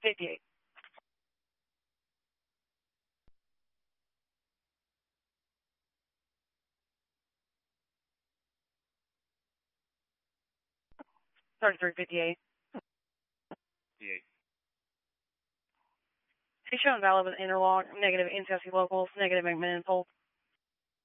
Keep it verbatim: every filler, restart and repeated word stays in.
fifty-eight. thirty-three fifty-eight. fifty-eight. He's showing valid with interlock, negative N C S C locals, negative McMahon pole.